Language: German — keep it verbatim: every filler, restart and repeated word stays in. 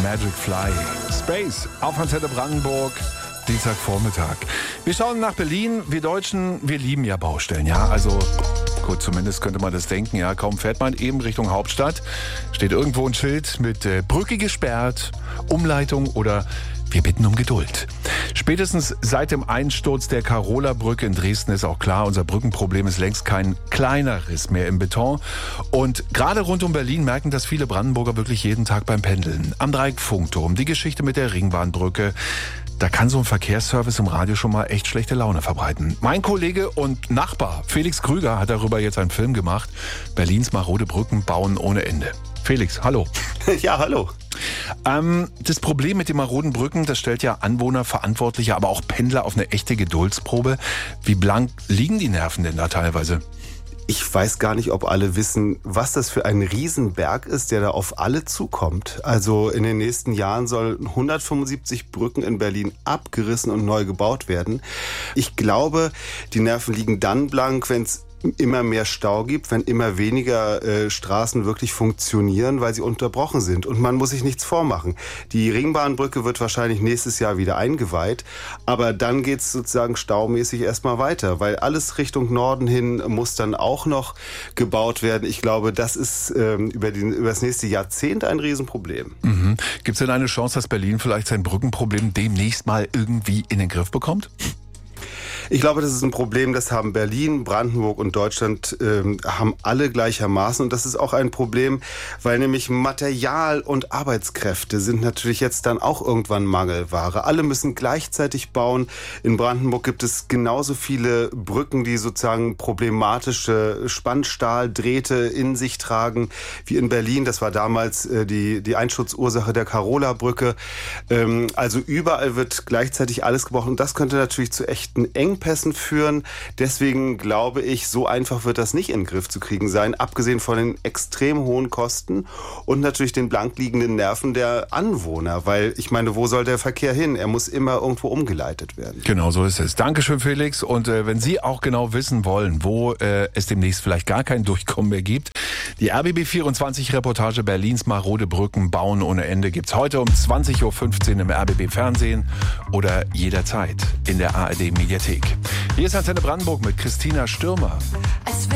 Magic Fly. Space auf Antenne Brandenburg. Dienstagvormittag. Wir schauen nach Berlin. Wir Deutschen, wir lieben ja Baustellen, ja. Also gut, zumindest könnte man das denken, ja. Kaum fährt man eben Richtung Hauptstadt, steht irgendwo ein Schild mit äh, Brücke gesperrt, Umleitung oder wir bitten um Geduld. Spätestens seit dem Einsturz der Karola-Brücke in Dresden ist auch klar, unser Brückenproblem ist längst kein kleineres mehr im Beton. Und gerade rund um Berlin merken das viele Brandenburger wirklich jeden Tag beim Pendeln. Am Dreieck-Funkturm, die Geschichte mit der Ringbahnbrücke. Da kann so ein Verkehrsservice im Radio schon mal echt schlechte Laune verbreiten. Mein Kollege und Nachbar Felix Krüger hat darüber jetzt einen Film gemacht. Berlins marode Brücken bauen ohne Ende. Felix, hallo. Ja, hallo. Ähm, das Problem mit den maroden Brücken, das stellt ja Anwohner, Verantwortliche, aber auch Pendler auf eine echte Geduldsprobe. Wie blank liegen die Nerven denn da teilweise? Ich weiß gar nicht, ob alle wissen, was das für ein Riesenberg ist, der da auf alle zukommt. Also in den nächsten Jahren sollen hundertfünfundsiebzig Brücken in Berlin abgerissen und neu gebaut werden. Ich glaube, die Nerven liegen dann blank, wenn es immer mehr Stau gibt, wenn immer weniger äh, Straßen wirklich funktionieren, weil sie unterbrochen sind. Und man muss sich nichts vormachen. Die Ringbahnbrücke wird wahrscheinlich nächstes Jahr wieder eingeweiht, aber dann geht's sozusagen staumäßig erstmal weiter, weil alles Richtung Norden hin muss dann auch noch gebaut werden. Ich glaube, das ist ähm, über, den, über das nächste Jahrzehnt ein Riesenproblem. Mhm. Gibt es denn eine Chance, dass Berlin vielleicht sein Brückenproblem demnächst mal irgendwie in den Griff bekommt? Ich glaube, das ist ein Problem, das haben Berlin, Brandenburg und Deutschland ähm, haben alle gleichermaßen. Und das ist auch ein Problem, weil nämlich Material und Arbeitskräfte sind natürlich jetzt dann auch irgendwann Mangelware. Alle müssen gleichzeitig bauen. In Brandenburg gibt es genauso viele Brücken, die sozusagen problematische Spannstahldrähte in sich tragen, wie in Berlin. Das war damals äh, die, die Einsturzursache der Karola-Brücke. Ähm, also überall wird gleichzeitig alles gebraucht. Und das könnte natürlich zu echten Engpässen Pässen führen. Deswegen glaube ich, so einfach wird das nicht in den Griff zu kriegen sein, abgesehen von den extrem hohen Kosten und natürlich den blank liegenden Nerven der Anwohner, weil ich meine, wo soll der Verkehr hin? Er muss immer irgendwo umgeleitet werden. Genau so ist es. Dankeschön, Felix. Und äh, wenn Sie auch genau wissen wollen, wo äh, es demnächst vielleicht gar kein Durchkommen mehr gibt, die R B B vierundzwanzig Reportage Berlins marode Brücken bauen ohne Ende gibt's heute um zwanzig Uhr fünfzehn im R B B Fernsehen oder jederzeit in der A R D Mediathek. Hier ist Antenne Brandenburg mit Christina Stürmer.